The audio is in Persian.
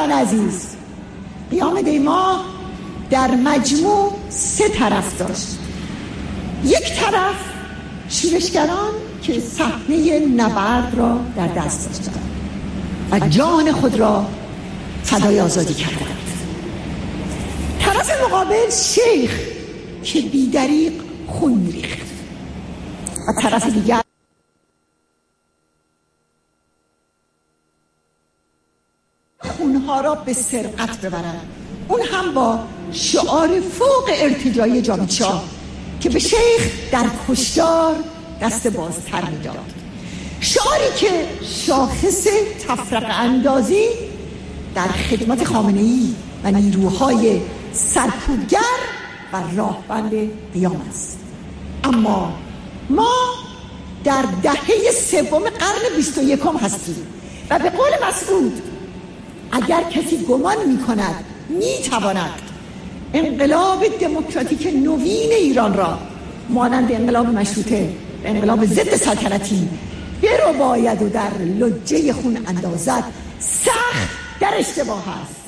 برادران عزیز، قیام دیما در مجموع 3 طرف داشت. یک طرف شورشگران که صحنه نبرد را در دست داشتند و جان خود را فدای آزادی کردند. طرف مقابل شیخ که بی‌دریغ خون می‌ریخت و طرف دیگر خونها را به سرقت ببرند، اون هم با شعار فوق ارتجاعی جاوید شاه که به شیخ در کشتار دست بازتر میداد، شعاری که شاخص تفرقه اندازی در خدمت خامنه‌ای و نیروهای سرکوبگر و راهبند قیام است. اما ما در دهه 3 قرن 21 هستیم و به قول مسعود اگر کسی گمان می‌کند می‌تواند انقلاب دموکراتیک نوین ایران را مانند انقلاب مشروطه، انقلاب ضد سلطنتی برباید و در لجه خون اندازد، سخت در اشتباه است.